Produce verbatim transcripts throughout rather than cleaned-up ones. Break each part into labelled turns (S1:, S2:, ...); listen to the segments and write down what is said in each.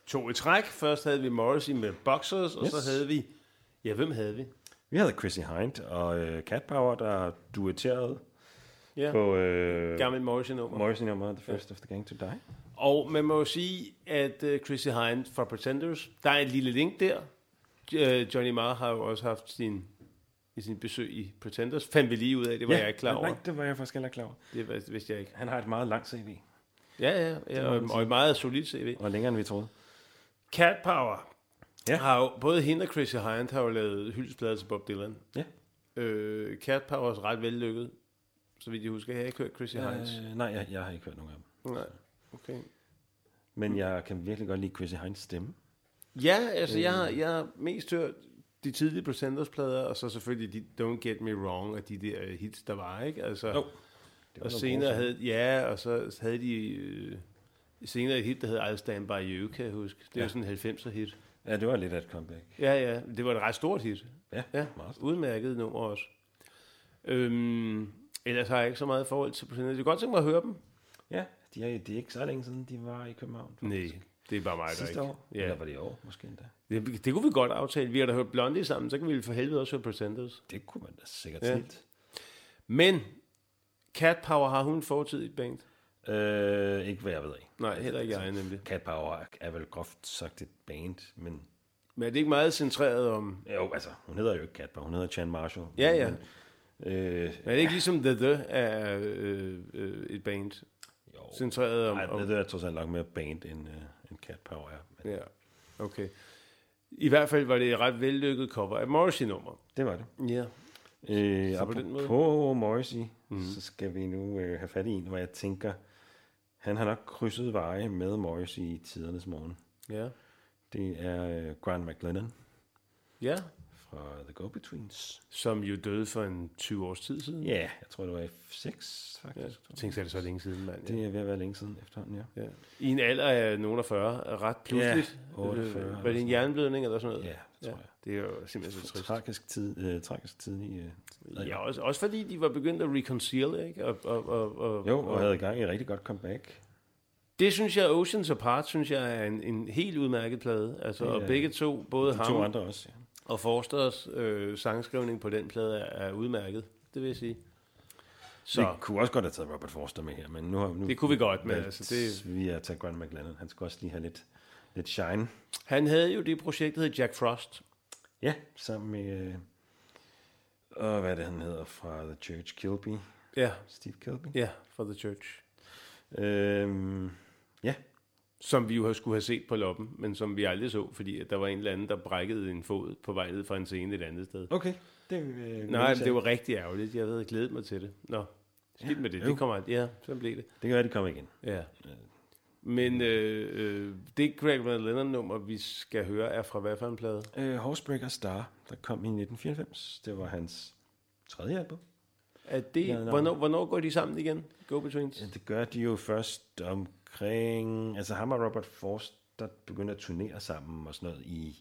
S1: to i træk. Først havde vi Morrissey med Boxers, og
S2: Yes.
S1: så havde vi... Ja, hvem havde vi?
S2: Vi havde Chrissy Hind og øh, Cat Power, der duetterede
S1: Ja,
S2: på øh,
S1: gammel Morrissey-nummer.
S2: Morrissey-nummer The First of the Gang to Die.
S1: Og man må jo sige, at uh, Chrissy Hind fra Pretenders, der er et lille link der. Uh, Johnny Marr har jo også haft sin, i sin besøg i Pretenders. Fandt vi lige ud af, det var
S2: ja,
S1: jeg ikke klar over.
S2: Nej, det var jeg faktisk heller ikke klar over.
S1: Det var- vidste jeg ikke.
S2: Han har et meget langt C V,
S1: Ja, ja, ja og, og et meget solidt C V.
S2: og længere end vi troede.
S1: Cat Power
S2: Ja.
S1: har jo, både hende og Chrissy Hind har jo lavet hyldestplader til Bob Dylan.
S2: Ja.
S1: Øh, Cat Power er ret vellykket, så vidt jeg husker. Jeg har ikke hørt Chrissy Hinds.
S2: Øh, nej, jeg, jeg har ikke hørt nogen af dem.
S1: Nej, okay.
S2: Men jeg kan virkelig godt lide Chrissy Hinds stemme.
S1: Ja, altså jeg, har- jeg har mest hørt de tidlige Pretenders-plader, og så selvfølgelig de Don't Get Me Wrong, og de der hits, der var, ikke? Altså,
S2: Jo. Det var
S1: og
S2: noget
S1: senere
S2: gode
S1: havde, ja, og så havde de øh, senere et hit, der hed I'll Stand By You, kan jeg huske. Det er
S2: Ja.
S1: jo sådan en halvfemser hit.
S2: Ja, det var lidt af et comeback.
S1: Ja, ja, det var et ret stort hit.
S2: Ja,
S1: Ja,
S2: meget stort.
S1: udmærket nummer også. Øhm, ellers har jeg ikke så meget forhold til Pretenders. Jeg kan godt tænke mig at høre dem.
S2: Ja, de er, det er ikke så længe siden, de var i København.
S1: Nej, det er bare mig, der
S2: Sidste
S1: ikke.
S2: år?
S1: Ja.
S2: Eller var det i år, måske endda?
S1: Det, det kunne vi godt aftale. Vi har da hørt Blondie sammen, så kan vi for helvede også høre Pretenders.
S2: Det kunne man da sikkert
S1: Ja.
S2: ja. snilt.
S1: Men Cat Power, har hun fortid i et band?
S2: Øh, ikke hvad jeg ved af.
S1: Nej, heller ikke jeg nemlig.
S2: Cat Power er vel groft sagt et band, men...
S1: Men er det ikke meget centreret om...
S2: Jo, altså, hun hedder jo ikke Cat Power, hun hedder Chan Marshall.
S1: Ja, ja.
S2: Men, øh,
S1: Men er det ikke ligesom The The er øh, øh, et band?
S2: jo.
S1: Centreret om...
S2: Nej,
S1: om
S2: det er trods alt langt mere band, end, uh, end Cat Power er. Men
S1: ja, okay. I hvert fald var det et ret vellykket cover af Morrissey-nummer.
S2: det var det.
S1: Ja.
S2: Øh,
S1: Så på den måde.
S2: på Morrissey,
S1: Mhm.
S2: mm. så skal vi nu øh, have fat i en, hvor jeg tænker, han har nok krydset veje med Morrissey i tidernes morgen.
S1: Ja.
S2: Det er øh, Grant McLennan
S1: Ja.
S2: fra The Go-Betweens.
S1: Som jo døde for en tyve års tid siden.
S2: Ja, yeah, jeg tror, det var i seks, faktisk.
S1: Ja.
S2: Ja.
S1: Tænk sig, det så længe siden, mand. Ja.
S2: Det er ved at være længe siden efterhånden, ja.
S1: Ja. I en alder af nogen af fyrre, er ret pludseligt.
S2: Ja, otteogfyrre
S1: Øh,
S2: eller
S1: Var det en
S2: sådan.
S1: hjerneblødning eller sådan noget?
S2: Ja, det tror jeg.
S1: Det er jo simpelthen så trist.
S2: Tragisk tid, øh, tragisk tidlig. Øh,
S1: Ja, også, også fordi de var begyndt at reconcile, ikke? Og, og, og, og,
S2: jo, og havde i gang i et rigtig godt comeback.
S1: Det synes jeg, Oceans Apart, synes jeg er en, en helt udmærket plade. Altså,
S2: Det er-
S1: og begge to, både
S2: De
S1: ham
S2: to andre også, ja.
S1: og Forsters øh, sangskrivning på den plade er, er udmærket. Det vil jeg sige. Så
S2: Vi kunne også godt have taget Robert Forster med her, men nu har nu
S1: det kunne vi godt, men
S2: valgt
S1: altså, det,
S2: vi har taget Grant McLennan. Han skal også lige have lidt, lidt shine.
S1: han havde jo det projekt, der hed Jack Frost.
S2: Ja, sammen med... Øh, og hvad er det, han hedder fra The Church? Kilby?
S1: Ja,
S2: Steve Kilby?
S1: ja, for The Church.
S2: Øhm, ja,
S1: Som vi jo skulle have set på loppen, men som vi aldrig så, fordi at der var en eller anden, der brækkede en fod på vej ned fra en scene et andet sted.
S2: okay. Det, øh,
S1: Nej, men det var rigtig ærgerligt. Jeg havde glædet mig til det. Nå, skidt med det.
S2: jo.
S1: Det kommer, ja, så blev det.
S2: det kan være, de kommer igen.
S1: Ja. Men øh, øh, det Greg McLennan-nummer, vi skal høre, er fra hvad for en plade?
S2: Øh, Horsebreaker Star, der kom i nitten fireoghalvfems. Det var hans tredje album.
S1: Er det,
S2: Ja, nå.
S1: hvornår, hvornår går de sammen igen? Go-Betweens?
S2: Ja, det gør de jo først omkring... Altså ham og Robert Forster begyndte at turnere sammen og sådan noget i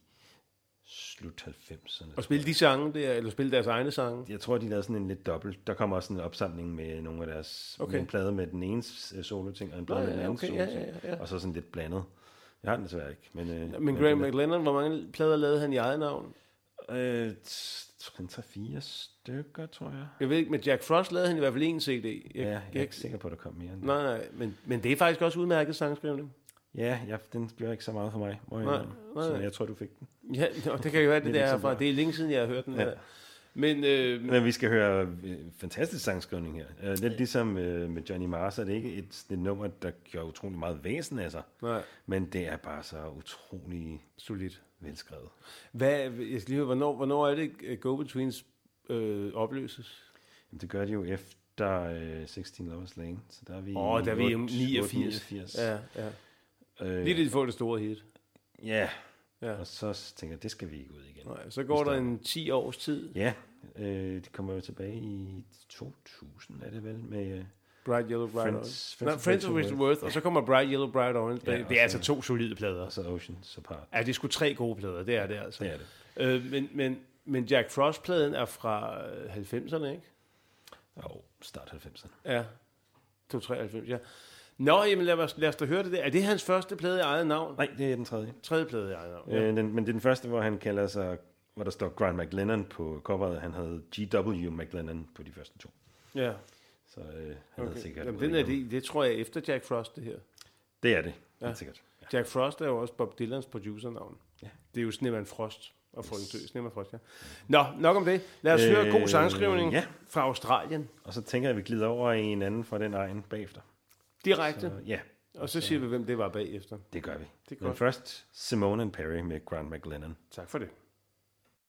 S2: slut halvfemserne.
S1: Og spille de sange der, eller spille deres egne sange?
S2: Jeg tror, de lavede sådan en lidt dobbelt. Der kommer også sådan en opsamling med nogle af deres...
S1: Okay.
S2: Okay. En plade med den ene øh, solo-ting, og en plade
S1: Nå,
S2: med den
S1: ja,
S2: anden
S1: okay, ja,
S2: solo-ting.
S1: ja, ja.
S2: Og så sådan lidt blandet. Jeg har den desværre ikke. Men, øh,
S1: Men Greg McLennan, hvor mange plader lavede han i eget navn?
S2: Øh, tre-fire stykker, tror jeg.
S1: Jeg ved ikke, med Jack Frost lavede han i hvert fald en C D. Jeg,
S2: Ja, jeg er ikke sikker på, at der kom mere end det.
S1: Nej, nej, men, men det er faktisk også udmærket sangskrivning.
S2: Ja, ja, den bliver ikke så meget for mig. Må jeg
S1: Nej,
S2: indrømme.
S1: nej,
S2: Så
S1: nej.
S2: jeg tror, du fik den.
S1: Ja, nå, det kan jo være, det
S2: Det er
S1: der er
S2: ligesom
S1: fra.
S2: bare-
S1: Det er længe siden, jeg har hørt den
S2: Ja.
S1: her. Men, øh,
S2: Men vi skal høre øh, fantastisk sangskrivning her. Uh, lidt ligesom øh, med Johnny Marr, så er det ikke et, et nummer, der gør utrolig meget væsen af sig.
S1: nej,
S2: Men det er bare så utrolig
S1: solidt.
S2: velskrevet.
S1: Hvad, jeg skal lige høre, hvornår, hvornår er det, uh, Go-Betweens øh, opløses?
S2: Jamen, det gør de jo efter øh, seksten Lovers Lane. Så der er vi
S1: Åh, oh, der er vi i
S2: otte-
S1: niogfirs.
S2: niogfirs.
S1: Ja, ja.
S2: Øh,
S1: Lige det, de får det store hit.
S2: ja,
S1: Ja.
S2: og så tænker jeg, det skal vi ikke ud igen.
S1: Nej, så går der en ti års tid.
S2: Ja, øh, de kommer jo tilbage i to tusind, er det vel, med... Øh,
S1: Bright Yellow, Bright
S2: Friends-
S1: Orange.
S2: Friends
S1: Nej,
S2: of
S1: Friends of
S2: Rachel
S1: Rachel
S2: Worth.
S1: Worth, og så kommer Bright Yellow, Bright Orange.
S2: Ja,
S1: Ja,
S2: og
S1: det er altså
S2: så-
S1: to solide plader.
S2: og så Oceans Apart.
S1: Ja, det er sgu tre gode plader, det er det altså.
S2: Det er det.
S1: Øh, men, men, men Jack Frost-pladen er fra øh, halvfemserne, ikke?
S2: Og start halvfemserne.
S1: Ja, to treoghalvfems, ja. Nå, jamen lad os, lad os da høre det der. Er det hans første plade i eget navn?
S2: Nej, det er den tredje.
S1: Tredje plade i eget navn,
S2: ja. øh, den, Men det er den første, hvor han kalder sig, hvor der står Grant McLennan på coveret. Han havde G W McLennan på de første to.
S1: Ja.
S2: Så øh, han okay. havde sikkert...
S1: Jamen, den er det, det tror jeg er efter Jack Frost, det her.
S2: Det er det,
S1: ja.
S2: helt sikkert.
S1: Ja. Jack Frost er jo også Bob Dylans producernavn.
S2: Ja.
S1: Det er jo Snemand Frost og Frøken Dø. Snemand Frost, ja. Nå, nok om det. Lad os øh, høre god sangskrivning ja. fra Australien.
S2: Og så tænker jeg, at vi glider over i en anden fra den egen bagefter.
S1: Direkte?
S2: Så, ja.
S1: Og så siger vi, hvem det var bagefter.
S2: Det gør vi.
S1: Det gør
S2: Men først Simone and Perry med Grant McLennan.
S1: Tak for det.